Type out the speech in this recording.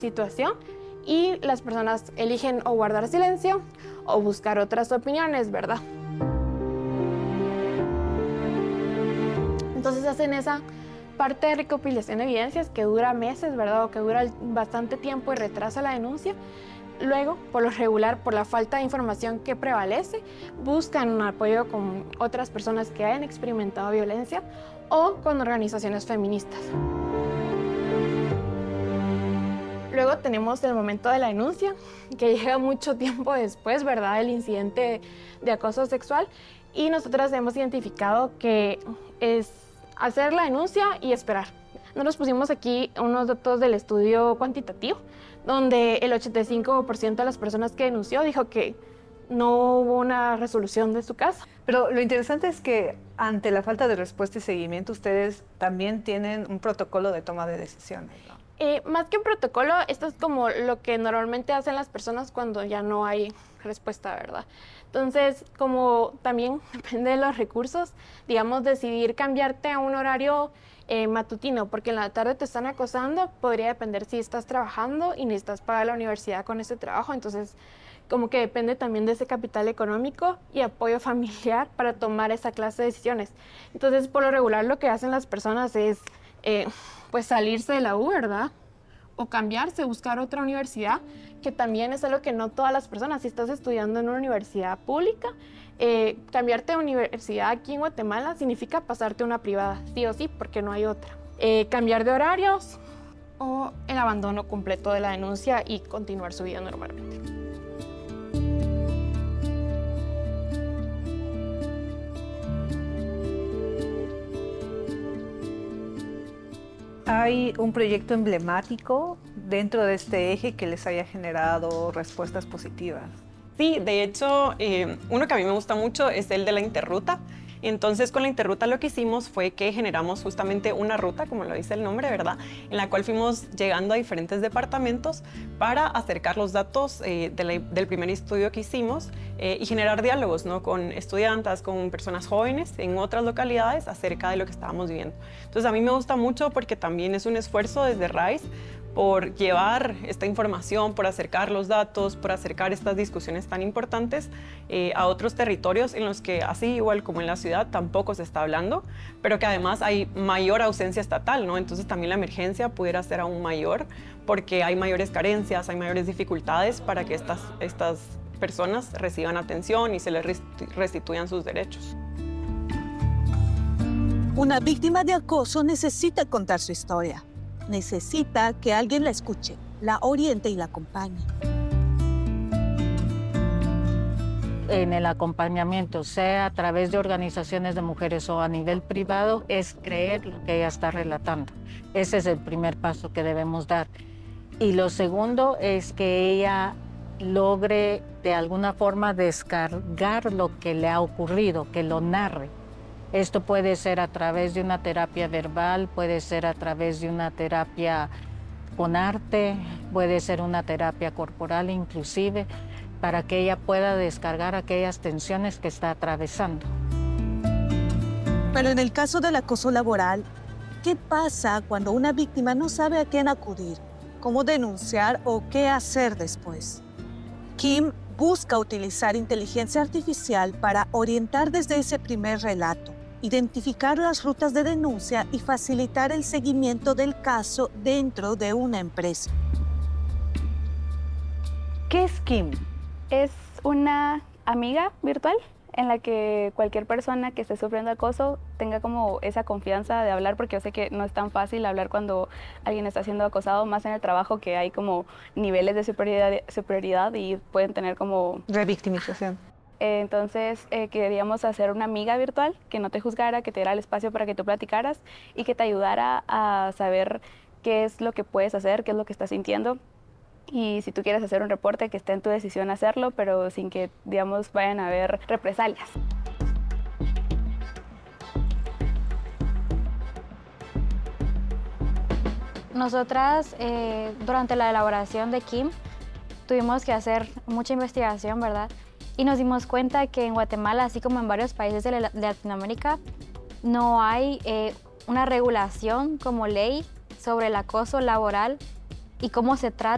situación y las personas eligen o guardar silencio o buscar otras opiniones, ¿verdad? Entonces hacen esa parte de recopilación de evidencias que dura meses, ¿verdad? O que dura bastante tiempo y retrasa la denuncia. Luego, por lo regular, por la falta de información que prevalece, buscan un apoyo con otras personas que hayan experimentado violencia o con organizaciones feministas. Luego tenemos el momento de la denuncia, que llega mucho tiempo después, ¿verdad?, del incidente de acoso sexual. Y nosotras hemos identificado que es hacer la denuncia y esperar. Nosotros pusimos aquí unos datos del estudio cuantitativo, donde el 85% de las personas que denunció dijo que no hubo una resolución de su caso. Pero lo interesante es que ante la falta de respuesta y seguimiento, ustedes también tienen un protocolo de toma de decisiones, ¿no? Más que un protocolo, esto es como lo que normalmente hacen las personas cuando ya no hay respuesta, ¿verdad? Entonces, como también depende de los recursos, digamos, decidir cambiarte a un horario matutino, porque en la tarde te están acosando, podría depender si estás trabajando y necesitas pagar la universidad con ese trabajo. Entonces, como que depende también de ese capital económico y apoyo familiar para tomar esa clase de decisiones. Entonces, por lo regular, lo que hacen las personas es pues salirse de la U, ¿verdad? O cambiarse, buscar otra universidad, que también es algo que no todas las personas, si estás estudiando en una universidad pública, cambiarte de universidad aquí en Guatemala significa pasarte a una privada, sí o sí, porque no hay otra. Cambiar de horarios o el abandono completo de la denuncia y continuar su vida normalmente. ¿Hay un proyecto emblemático dentro de este eje que les haya generado respuestas positivas? Sí, de hecho, uno que a mí me gusta mucho es el de la Interruta. Entonces, con la Interruta lo que hicimos fue que generamos justamente una ruta, como lo dice el nombre, ¿verdad?, en la cual fuimos llegando a diferentes departamentos para acercar los datos del primer estudio que hicimos y generar diálogos, ¿no?, con estudiantes, con personas jóvenes en otras localidades acerca de lo que estábamos viviendo. Entonces, a mí me gusta mucho porque también es un esfuerzo desde RAIS por llevar esta información, por acercar los datos, por acercar estas discusiones tan importantes a otros territorios en los que, así igual como en la ciudad, tampoco se está hablando, pero que además hay mayor ausencia estatal, ¿no? Entonces también la emergencia pudiera ser aún mayor porque hay mayores carencias, hay mayores dificultades para que estas personas reciban atención y se les restituyan sus derechos. Una víctima de acoso necesita contar su historia. Necesita que alguien la escuche, la oriente y la acompañe. En el acompañamiento, sea a través de organizaciones de mujeres o a nivel privado, es creer lo que ella está relatando. Ese es el primer paso que debemos dar. Y lo segundo es que ella logre de alguna forma descargar lo que le ha ocurrido, que lo narre. Esto puede ser a través de una terapia verbal, puede ser a través de una terapia con arte, puede ser una terapia corporal inclusive, para que ella pueda descargar aquellas tensiones que está atravesando. Pero en el caso del acoso laboral, ¿qué pasa cuando una víctima no sabe a quién acudir, cómo denunciar o qué hacer después? Kim busca utilizar inteligencia artificial para orientar desde ese primer relato, identificar las rutas de denuncia y facilitar el seguimiento del caso dentro de una empresa. ¿Qué es Kim? Es una amiga virtual en la que cualquier persona que esté sufriendo acoso tenga como esa confianza de hablar, porque yo sé que no es tan fácil hablar cuando alguien está siendo acosado, más en el trabajo que hay como niveles de superioridad y pueden tener como... Revictimización. Entonces queríamos hacer una amiga virtual que no te juzgara, que te diera el espacio para que tú platicaras y que te ayudara a saber qué es lo que puedes hacer, qué es lo que estás sintiendo. Y si tú quieres hacer un reporte, que esté en tu decisión hacerlo, pero sin que, digamos, vayan a haber represalias. Nosotras, durante la elaboración de Kim, tuvimos que hacer mucha investigación, ¿verdad? Y nos dimos cuenta que en Guatemala, así como en varios países de Latinoamérica, no hay una regulación como ley sobre el acoso laboral y cómo se trata